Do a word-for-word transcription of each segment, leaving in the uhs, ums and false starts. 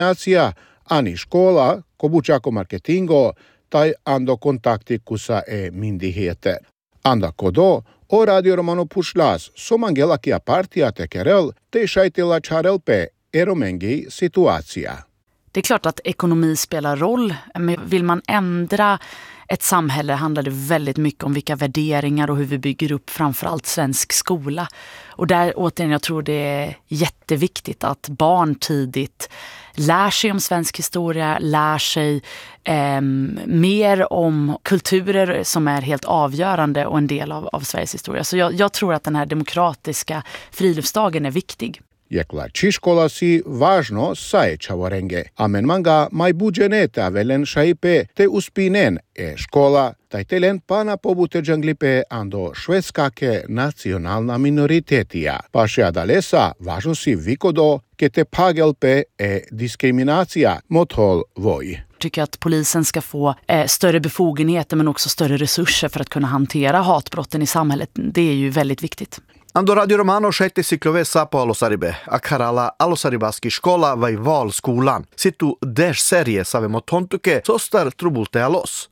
Asia ani škola, kobučako marketingo tai ando kontaktikussa e myndigheter. Anda kodo o Radio Romano Pushlas somangelakia partia tekerel te shaitilla charelpe eromengi situatia. Det är klart att ekonomi spelar roll, men vill man ändra ett samhälle handlar det väldigt mycket om vilka värderingar och hur vi bygger upp framförallt svensk skola. Och där återigen, jag tror det är jätteviktigt att barn tidigt lär sig om svensk historia, lär sig eh, mer om kulturer som är helt avgörande och en del av, av Sveriges historia. Så jag, jag tror att den här demokratiska friluftsdagen är viktig. Jekla čiškola si važno saje čavorenge, amen manga maj buđeneta velen šaipe te uspinen e škola, taj telen pana pobute džanglipe ando švedskake nacionalna minoritetija. Pašja dalesa važno si vikodo ke te pagelpe e diskriminacija mothol voj. Tycker att polisen ska få eh, större befogenheter men också större resurser för att kunna hantera hatbrotten i samhället. Det är ju väldigt viktigt. Ando Radio Romano šajte siklove sapo Alosaribe, a karala Alosaribaski škola vai val skolan. Situ deš serije savemo tontuke, sostar trubulte alos.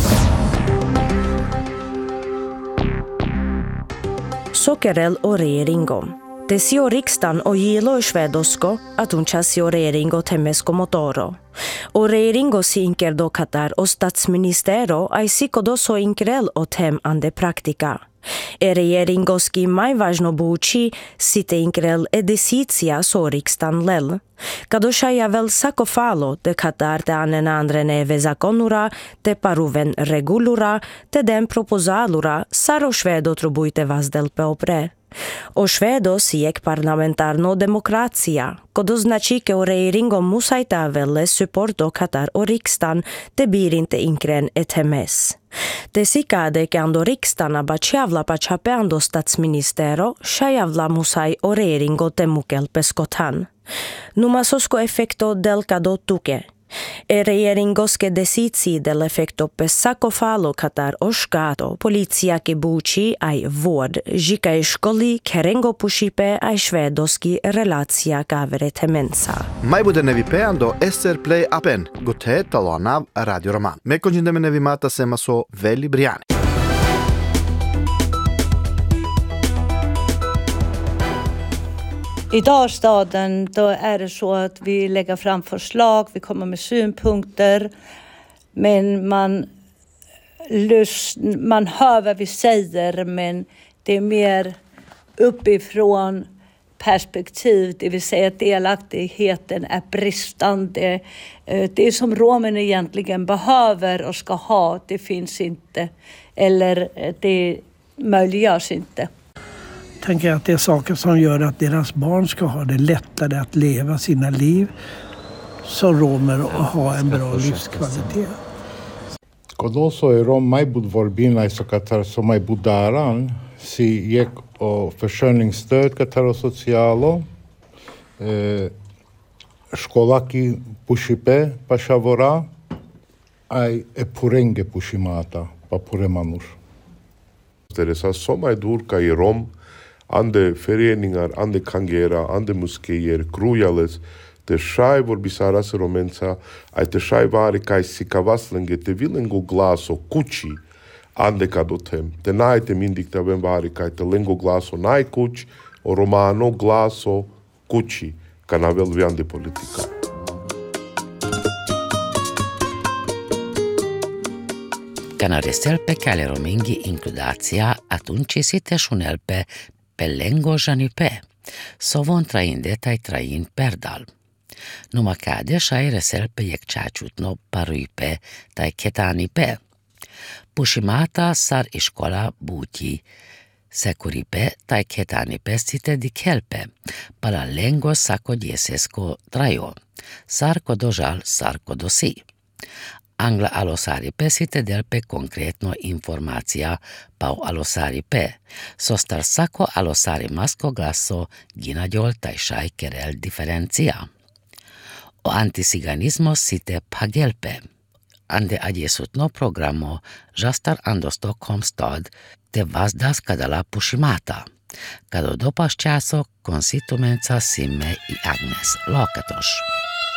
Sokerel o reeringo. Tesio riksdagen o jilo i švedosko, at unčasio reeringo temesko motoro. O reeringo si inkerdo katar o statsministero ai sikodo so inkrel o tem ande praktika. E reeringoski mai važno buči site inkrel e desicia so rikstan lel. Kado šaja vel sako falo de katar te anen andre neve zakonura, te paruven regulura, te den propozalura, saro švedo trubujte vazdel pe opre. O švedo si jek parlamentarno demokracija, kodo znači ke o reeringo musajta velle supporto katar o rikstan te bir inte inkren et hemes. Te sikade ke ando rikstana bačjavla pa čape ando statsministero, šajavla musaj o reeringo te mukel peskotan. Numa sosko efekto del kado tuke. E reeringoske desici del efekto pe sako falo katar o škato, policija ke buči aj vod, žika i školi kerengo pušipe aj švedoski relacija kavere temensa. Mai bude nevi peando esser play apen, gote talanav Radio Roman. Me konjindeme nevi mata sema so veli briani. I Dalstaden då är det så att vi lägger fram förslag, vi kommer med synpunkter, men man, lust, man hör vad vi säger, men det är mer uppifrån perspektiv, det vill säga att delaktigheten är bristande. Det som romen egentligen behöver och ska ha, det finns inte, eller det möjliggörs inte. Tänker att det är saker som gör att deras barn ska ha det lättare att leva sina liv som romer och ha en bra livskvalitet. Kod also je Rom majbud vorbina i so katar so majbud daran si jek o försörjningsstöd katar o socialo eh, školaki pušipe pa šavora aj e purenge pušimata pa puremanur. Teresa so majdurka i Rom ande föreningar, ande kangera, ande muskejer, krujales, te šaj vorbisaras romenca, aj te šaj vari kaj si kavaslenge, te vilengo glaso kući, ande kadotem, te najte mindik te ben vari kaj te lengo glaso najkuć, o romano glaso kući, kanavel viande politika. Canareselpe cale romingi includația atunci si te șunelpe pe lengo janipe, sovon trainde tai train perdal. Numa cade șai reselpe jek čačutno paruipe tai ketanipe. Pušimata sar iškola buti, sekuripe tai ketanipe site dikelpe, pala lengo sako diesesko trajo, sar kodožal sar kodosi. Angla alosaripe site delpe konkretno informacija pau alosaripe, sostar sako alosari masko glaso ginađol taj šaj kerel diferencia. O antisiganismo site pagelpe, ande adjesutno programo žastar ando Stockholm stad te vazdas kadala pušimata, kado dopas časo konsitumenca Simme i Agnes Lakatos.